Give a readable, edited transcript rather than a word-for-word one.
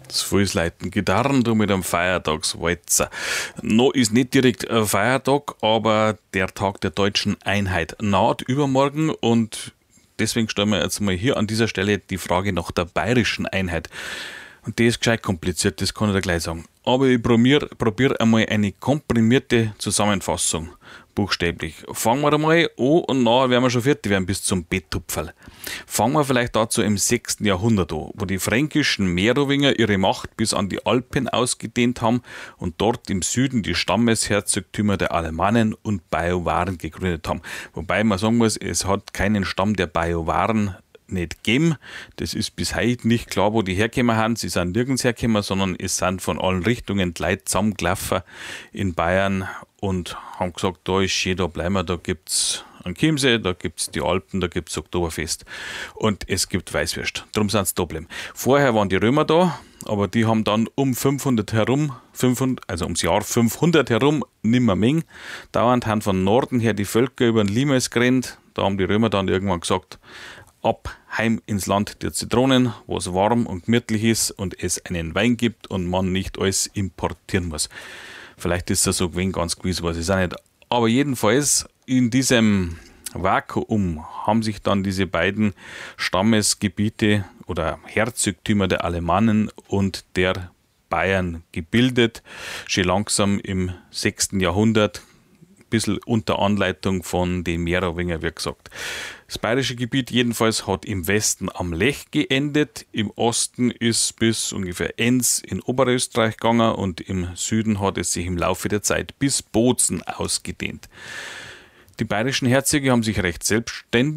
Das Fußleiten Gitarren da mit einem Feiertagswalzer. Noch ist nicht direkt ein Feiertag, aber der Tag der deutschen Einheit naht übermorgen und deswegen stellen wir jetzt mal hier an dieser Stelle die Frage nach der bayerischen Einheit. Und die ist gescheit kompliziert, das kann ich dir gleich sagen. Aber ich probier einmal eine komprimierte Zusammenfassung, buchstäblich. Fangen wir einmal an und nachher werden wir schon fertig werden bis zum Betthupferl. Fangen wir vielleicht dazu im 6. Jahrhundert an, wo die fränkischen Merowinger ihre Macht bis an die Alpen ausgedehnt haben und dort im Süden die Stammesherzogtümer der Alemannen und Bajuwaren gegründet haben. Wobei man sagen muss, es hat keinen Stamm der Bajuwaren nicht gegeben. Das ist bis heute nicht klar, wo die hergekommen haben. Sie sind nirgends hergekommen, sondern es sind von allen Richtungen die Leute zusammengelaufen in Bayern und haben gesagt, da ist schön, da bleiben wir, da gibt's einen Chiemsee, da gibt's die Alpen, da gibt's Oktoberfest und es gibt Weißwürst. Darum sind sie da geblieben. Vorher waren die Römer da, aber die haben dann um 500 herum, also ums Jahr 500 herum, nimmer Menge. Dauernd haben von Norden her die Völker über den Limes gerannt. Da haben die Römer dann irgendwann gesagt, ab heim ins Land der Zitronen, wo es warm und gemütlich ist und es einen Wein gibt und man nicht alles importieren muss. Vielleicht ist das so gewesen, ganz gewiss weiß ich es auch nicht. Aber jedenfalls in diesem Vakuum haben sich dann diese beiden Stammesgebiete oder Herzogtümer der Alemannen und der Bayern gebildet. Schon langsam im 6. Jahrhundert, ein bisschen unter Anleitung von den Merowinger, wie gesagt. Das bayerische Gebiet jedenfalls hat im Westen am Lech geendet, im Osten ist bis ungefähr Enns in Oberösterreich gegangen und im Süden hat es sich im Laufe der Zeit bis Bozen ausgedehnt. Die bayerischen Herzöge haben sich recht selbstständig